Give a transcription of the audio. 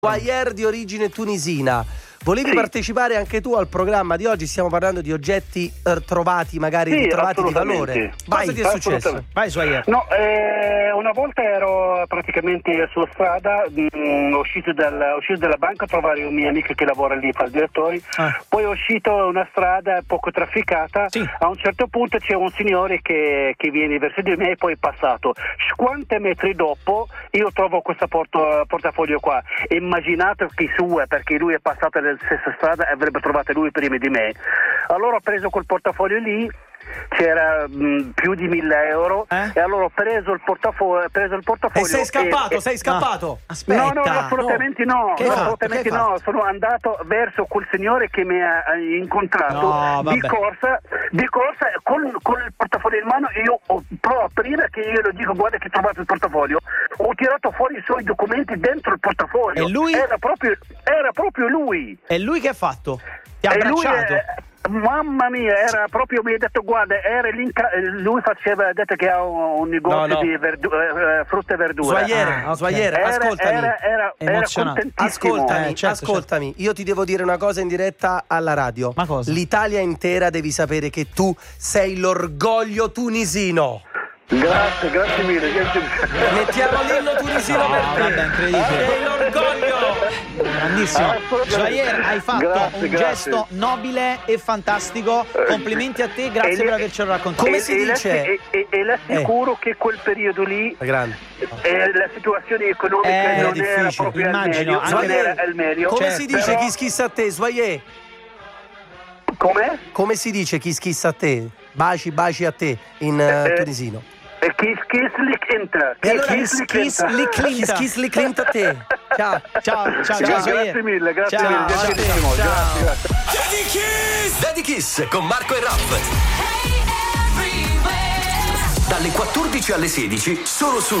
Swaier di origine tunisina. Volevi partecipare anche tu al programma di oggi? Stiamo parlando di oggetti trovati, magari ritrovati di valore. Cosa ti è successo? Vai Swaier. No, una volta ero praticamente sulla strada, uscito dalla banca a trovare un mio amico che lavora lì, fa il direttore. Poi è uscito una strada poco trafficata. A un certo punto c'è un signore che viene verso di me e poi è passato. 50 metri dopo io trovo questo portafoglio qua. Immaginate che sua, perché lui è passato nella stessa strada e avrebbe trovato lui prima di me. Allora ho preso quel portafoglio lì, c'era più di 1.000 euro e allora ho preso il portafoglio e sei scappato? Aspetta, no, assolutamente no, sono andato verso quel signore che mi ha incontrato di corsa con il portafoglio in mano. E io prima che io lo dico guarda che ho trovato il portafoglio, ho tirato fuori i suoi documenti dentro il portafoglio. E lui? Era proprio lui. E lui che ha fatto? Ti ha abbracciato? Mamma mia, era proprio, mi ha detto guarda, lui ha detto che ha un negozio di frutta e verdura. Swaier, ascoltami. Era contentissimo. Ascoltami, io ti devo dire una cosa in diretta alla radio. Ma cosa? L'Italia intera devi sapere che tu sei l'orgoglio tunisino. Grazie mille. Mettiamo l'inno tunisino per te. Vabbè, incredibile. Sei l'orgoglio. Grandissimo. Swaier, hai fatto un gesto nobile e fantastico. Complimenti a te, grazie per avercelo raccontato. Come si dice? E l'assicuro che quel periodo lì la situazione economica non difficile. era proprio Immagino, al meglio. Come si dice kiss a te, Swaier? Come? Come si dice kiss a te? Baci a te in tunisino. Kiss li clinta a te. Ciao grazie mille, grazie. Daddy Kiss con Marco e Rap. Dalle 14 alle 16 solo su